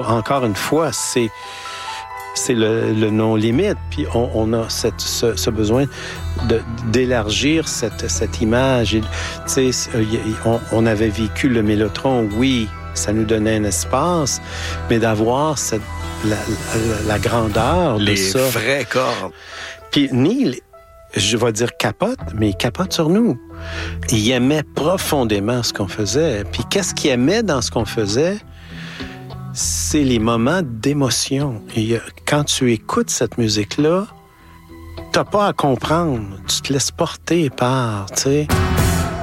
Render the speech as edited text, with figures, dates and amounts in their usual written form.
encore une fois, c'est le non-limite. Puis on a ce besoin d'élargir cette image. Tu sais, on avait vécu le Mélotron, oui, ça nous donnait un espace, mais d'avoir la grandeur de ça. Les vraies cordes. Puis Neil, je vais dire capote, mais il capote sur nous. Il aimait profondément ce qu'on faisait. Puis qu'est-ce qu'il aimait dans ce qu'on faisait? C'est les moments d'émotion. Et quand tu écoutes cette musique-là, t'as pas à comprendre. Tu te laisses porter par, tu sais.